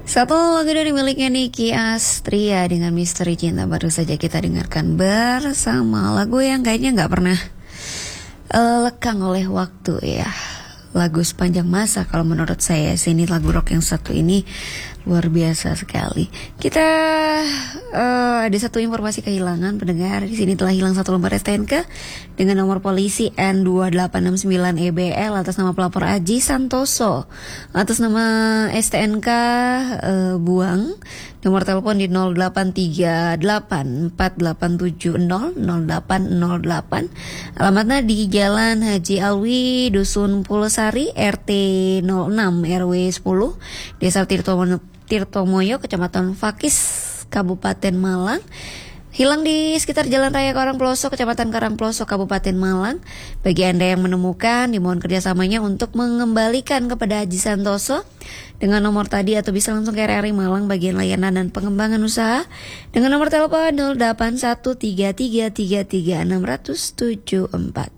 Satu lagu dari miliknya Nicky Astria dengan Misteri Cinta baru saja kita dengarkan bersama. Lagu yang kayaknya gak pernah lekang oleh waktu ya. Lagu sepanjang masa kalau menurut saya. Sini lagu rock yang satu ini luar biasa sekali. Kita ada satu informasi kehilangan pendengar. Di sini telah hilang satu lembar STNK dengan nomor polisi N2869EBL atas nama pelapor Aji Santoso. Atas nama STNK Buang. Nomor telepon di 083848700808. Alamatnya di Jalan Haji Alwi, Dusun Pulosari, RT 06 RW 10, Desa Tirtomoyo, Kecamatan Fakis, Kabupaten Malang. Hilang di sekitar Jalan Raya Karangploso, Kecamatan Karangploso, Kabupaten Malang. Bagi Anda yang menemukan, dimohon kerjasamanya untuk mengembalikan kepada Haji Santoso dengan nomor tadi atau bisa langsung ke RRI Malang bagian layanan dan pengembangan usaha dengan nomor telepon 0813333674.